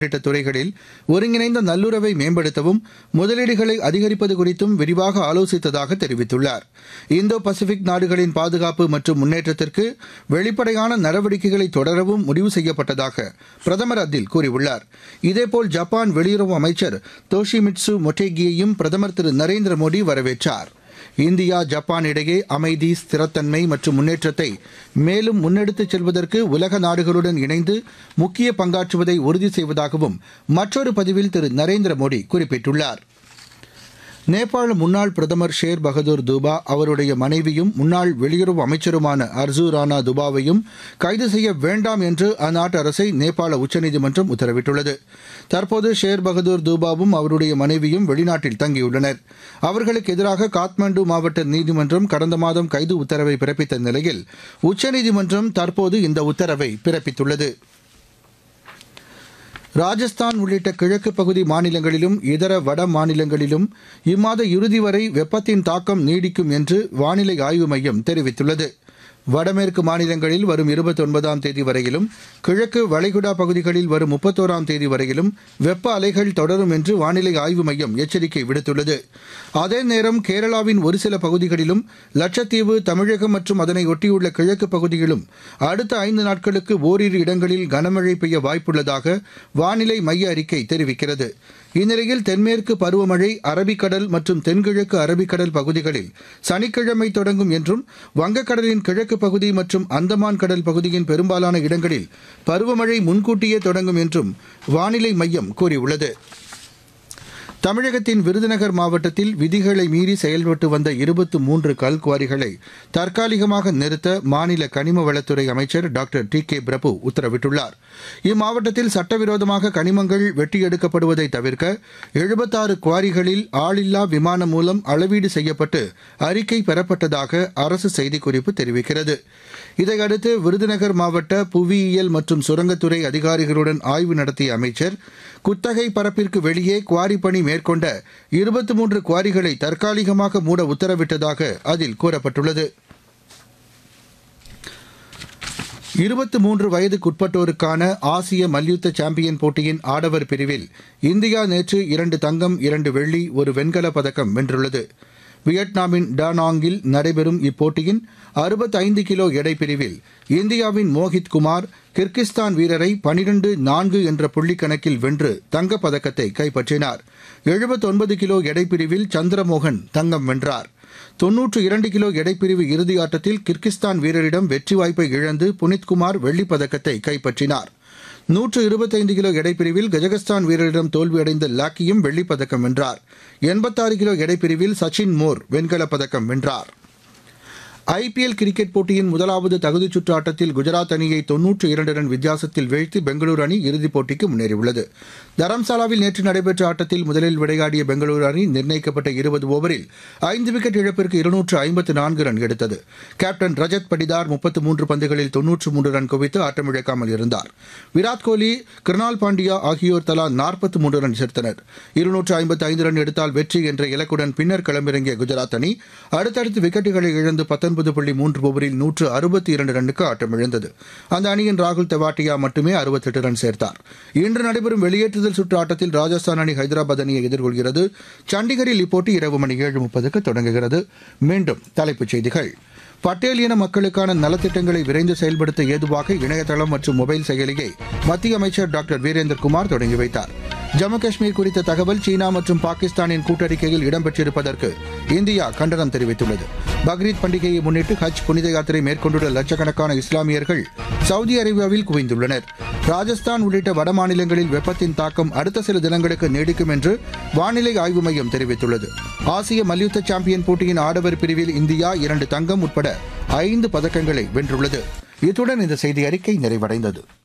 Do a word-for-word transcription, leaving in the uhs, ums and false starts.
உள்ளிட்ட துறைகளில் ஒருங்கிணைந்த நல்லுறவை மேம்படுத்தவும் முதலீடுகளை அதிகரிப்பது குறித்தும் விரிவாக ஆலோசித்ததாக தெரிவித்துள்ளார். இந்தோ பசிபிக் நாடுகளின் பாதுகாப்பு மற்றும் முன்னேற்றத்திற்கு வெளிப்படையான நடவடிக்கைகளை தொடரவும் முடிவு செய்யப்பட்டதாக பிரதமர் அதில் கூறியுள்ளார். இதேபோல் ஜப்பான் வெளியுறவு அமைச்சர் தோஷிமிட்சு மொட்டேகியையும் பிரதமர் திரு நரேந்திர மோடி வரவேற்றார். இந்தியா ஜப்பான் இடையே அமைதி, ஸ்திரத்தன்மை மற்றும் முன்னேற்றத்தை மேலும் முன்னெடுத்துச் செல்வதற்கு உலக நாடுகளுடன் இணைந்து முக்கிய பங்காற்றுவதை உறுதி செய்வதாகவும் மற்றொரு பதிவில் திரு நரேந்திர மோடி குறிப்பிட்டுள்ளார். நேபாள முன்னாள் பிரதமர் ஷேர் பகதூர் தூபா, அவருடைய மனைவியும் முன்னாள் வெளியுறவு அமைச்சருமான அர்ஜூ ராணா துபாவையும் கைது செய்ய வேண்டாம் என்று அந்நாட்டு அரசை நேபாள உச்சநீதிமன்றம் உத்தரவிட்டுள்ளது. தற்போது ஷேர் பகதூர் தூபாவும் அவருடைய மனைவியும் வெளிநாட்டில் தங்கியுள்ளனர். அவர்களுக்கு எதிராக காத்மாண்டு மாவட்ட நீதிமன்றம் கடந்த மாதம் கைது உத்தரவை பிறப்பித்த நிலையில் உச்சநீதிமன்றம் தற்போது இந்த உத்தரவை பிறப்பித்துள்ளது. ராஜஸ்தான் உள்ளிட்ட கிழக்கு பகுதி மாநிலங்களிலும் இதர வட மாநிலங்களிலும் இம்மாத இறுதி வரை வெப்பத்தின் தாக்கம் நீடிக்கும் என்று வானிலை ஆய்வு மையம் தெரிவித்துள்ளது. வடமேற்கு மாநிலங்களில் வரும் இருபத்தி ஒன்பதாம் தேதி வரையிலும், கிழக்கு வளைகுடா பகுதிகளில் வரும் முப்பத்தோராம் தேதி வரையிலும் வெப்ப அலைகள் தொடரும் என்று வானிலை ஆய்வு மையம் எச்சரிக்கை விடுத்துள்ளது. அதே நேரம் கேரளாவின் ஒரு சில பகுதிகளிலும், லட்சத்தீவு, தமிழகம் மற்றும் அதனை ஒட்டியுள்ள கிழக்கு பகுதியிலும் அடுத்த ஐந்து நாட்களுக்கு ஓரிரு இடங்களில் கனமழை பெய்ய வாய்ப்புள்ளதாக வானிலை மைய அறிக்கை தெரிவிக்கிறது. இந்நிலையில் தென்மேற்கு பருவமழை அரபிக்கடல் மற்றும் தென்கிழக்கு அரபிக்கடல் பகுதிகளில் சனிக்கிழமை தொடங்கும் என்றும், வங்கக்கடலின் கிழக்கு பகுதி மற்றும் அந்தமான் கடல் பகுதியின் பெரும்பாலான இடங்களில் பருவமழை முன்கூட்டியே தொடங்கும் என்றும் வானிலை மையம் கூறியுள்ளது. தமிழகத்தின் விருதுநகர் மாவட்டத்தில் விதிகளை மீறி செயல்பட்டு வந்த இருபத்தி மூன்று கல்குவாரிகளை தற்காலிகமாக நிறுத்த மாநில கனிம வளத்துறை அமைச்சர் டாக்டர் டி கே பிரபு உத்தரவிட்டுள்ளார். இம்மாவட்டத்தில் சட்டவிரோதமாக கனிமங்கள் வெட்டியெடுக்கப்படுவதை தவிர்க்க எழுபத்தாறு குவாரிகளில் ஆளில்லா விமானம் மூலம் அளவீடு செய்யப்பட்டு அறிக்கை பெறப்பட்டதாக அரசு செய்திக்குறிப்பு தெரிவிக்கிறது. இதையடுத்து விருதுநகர் மாவட்ட புவியியல் மற்றும் சுரங்கத்துறை அதிகாரிகளுடன் ஆய்வு நடத்திய அமைச்சர் குத்தகை பரப்பிற்கு வெளியே குவாரி பணி மேற்கொண்ட இருபத்தி மூன்று குவாரிகளை தற்காலிகமாக மூட உத்தரவிட்டதாக அதில் கூறப்பட்டுள்ளது. இருபத்தி மூன்று வயதுக்குட்பட்டோருக்கான ஆசிய மல்யுத்த சாம்பியன் போட்டியின் ஆடவர் பிரிவில் இந்தியா நேற்று இரண்டு தங்கம், இரண்டு வெள்ளி, ஒரு வெண்கலப் பதக்கம் வென்றுள்ளது. வியட்நாமின் டானாங்கில் நடைபெறும் இப்போட்டியின் அறுபத்தைந்து கிலோ எடை பிரிவில் இந்தியாவின் மோஹித் குமார் கிர்கிஸ்தான் வீரரை பனிரண்டு நான்கு என்ற புள்ளிக் கணக்கில் வென்று தங்கப் பதக்கத்தை கைப்பற்றினார். எழுபத்தொன்பது கிலோ எடைப்பிரிவில் சந்திரமோகன் தங்கம் வென்றார். தொன்னூற்று இரண்டு கிலோ எடைப்பிரிவு இறுதி ஆட்டத்தில் கிர்கிஸ்தான் வீரரிடம் வெற்றி வாய்ப்பை இழந்து புனித்குமார் வெள்ளிப் பதக்கத்தை கைப்பற்றினார். நூற்று இருபத்தைந்து கிலோ எடைப்பிரிவில் கஜகஸ்தான் வீரரிடம் தோல்வியடைந்த லாக்கியும் வெள்ளிப் பதக்கம் வென்றார். எண்பத்தாறு கிலோ எடைப்பிரிவில் சச்சின் மோர் வெண்கலப் பதக்கம் வென்றார். ஐபிஎல் கிரிக்கெட் போட்டியின் முதலாவது தகுதிச் சுற்று ஆட்டத்தில் குஜராத் அணியை தொன்னூற்று இரண்டு ரன் வித்தியாசத்தில் வீழ்த்தி பெங்களூரு அணி இறுதிப் போட்டிக்கு முன்னேறியுள்ளது. தரம்சாலாவில் நேற்று நடைபெற்ற ஆட்டத்தில் முதலில் விளையாடிய பெங்களூரு அணி நிர்ணயிக்கப்பட்ட இருபது ஓவரில் ஐந்து விக்கெட் இழப்பிற்கு இருநூற்று ஐம்பத்து நான்கு ரன் எடுத்தது. கேப்டன் ரஜத் படிதார் முப்பத்து மூன்று பந்துகளில் தொன்னூற்று மூன்று ரன் குவித்து ஆட்டமிழக்காமல் இருந்தார். விராட் கோலி, கிருணால் பாண்டியா ஆகியோர் தலா நாற்பத்து மூன்று ரன் சேர்த்தனர். இருநூற்று ஐம்பத்து ஐந்து ரன் எடுத்தால் வெற்றி என்ற இலக்குடன் பின்னர் களமிறங்கிய குஜராத் அணி அடுத்தடுத்து விக்கெட்டுகளை இழந்து பத்தொன்பது புள்ளி மூன்று ஓவரில் நூற்று அறுபத்தி இரண்டு ரன்னுக்கு ஆட்டமிழந்தது. அந்த அணியின் ராகுல் தெவாட்டியா மட்டுமே அறுபத்தெட்டு ரன் சேர்த்தார். இன்று நடைபெறும் வெளியேற்றுதல் சுற்று ஆட்டத்தில் ராஜஸ்தான் அணி ஹைதராபாத் அணியை எதிர்கொள்கிறது. சண்டிகரில் இப்போட்டி இரவு மணி ஏழு முப்பதுக்கு தொடங்குகிறது. மீண்டும் தலைப்புச் செய்திகள். பட்டேல் இன மக்களுக்கான நலத்திட்டங்களை விரைந்து செயல்படுத்த ஏதுவாக இணையதளம் மற்றும் மொபைல் செயலியை மத்திய அமைச்சர் டாக்டர் வீரேந்திரகுமார் தொடங்கி வைத்தார். ஜம்மு காஷ்மீர் குறித்த தகவல் சீனா மற்றும் பாகிஸ்தானின் கூட்டறிக்கையில் இடம்பெற்றிருப்பதற்கு இந்தியா கண்டனம் தெரிவித்துள்ளது. பக்ரீத் பண்டிகையை முன்னிட்டு ஹஜ் புனித யாத்திரை மேற்கொண்டுள்ள லட்சக்கணக்கான இஸ்லாமியர்கள் சவுதி அரேபியாவில் குவிந்துள்ளனர். ராஜஸ்தான் உள்ளிட்ட வட மாநிலங்களில் வெப்பத்தின் தாக்கம் அடுத்த சில தினங்களுக்கு நீடிக்கும் என்று வானிலை ஆய்வு மையம் தெரிவித்துள்ளது. ஆசிய மல்யுத்த சாம்பியன் போட்டியின் ஆடவர் பிரிவில் இந்தியா இரண்டு தங்கம் உட்பட ஐந்து பதக்கங்களை வென்றுள்ளது. இத்துடன் இந்த செய்தி அறிக்கை நிறைவடைந்தது.